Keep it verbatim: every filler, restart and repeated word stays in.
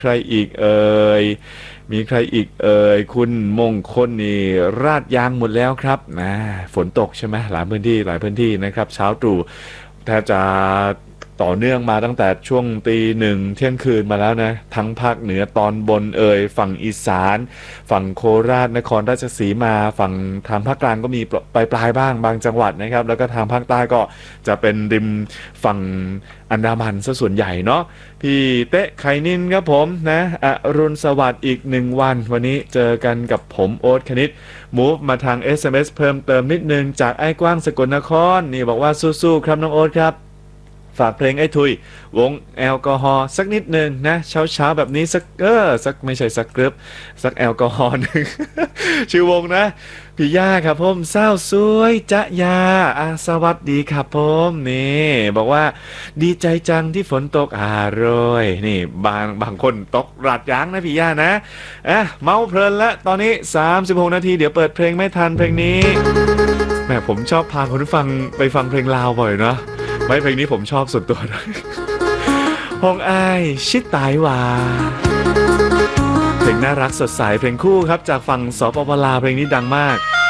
ใครอีกเอ่ยมีใครอีกเอ่ยคุณมงคลนี่ราดยางหมดแล้วครับนะฝนตกใช่ไหมหลายพื้นที่หลายพื้นที่นะครับเช้าตรู่แทบจะต่อเนื่องมาตั้งแต่ช่วงตีหนึ่งเที่ยงคืนมาแล้วนะทั้งภาคเหนือตอนบนเอ่ยฝั่งอีสานฝั่งโคราชนครราชสีมาฝั่งทางภาคกลางก็มีปลายปลายบ้างบางจังหวัดนะครับแล้วก็ทางภาคใต้ก็จะเป็นริมฝั่งอันดามันซะส่วนใหญ่เนาะพี่เต๊ะไข่นินครับผมนะอรุณสวัสดิ์อีกหนึ่งวันวันนี้เจอกันกับผมโอ๊ตคณิตมูฟมาทาง เอส เอ็ม เอส เพิ่มเติมนิดนึงจากไอ้กว้างสกลนครนี่บอกว่าสู้ๆครับน้องโอ๊ตครับฝากเพลงไอ้ทุยวงแอลกอฮอล์สักนิดหนึ่งนะเช้าเช้าแบบนี้สักเออสักไม่ใช่สักกรึบสักแอลกอฮอล์หนึ่ง ชื่อวงนะพี่ย่าครับผมเศร้าสวยจ๊ะยาอ่ะสวัสดีครับผมนี่บอกว่าดีใจจังที่ฝนตกอร่อยนี่บางบางคนตกรัดยางนะพี่ย่านะอ่ะเมาเพลินละตอนนี้สามสิบหกนาทีเดี๋ยวเปิดเพลงไม่ทันเพลงนี้แหมผมชอบพาคนฟังไปฟังเพลงลาวบ่อยเนาะไม่เพลงนี้ผมชอบส่วนตัวนะฮงอายชิดตายว่าเพลงน่ารักสดใสเพลงคู่ครับจากฝั่งสปปลาวเพลงนี้ดังมาก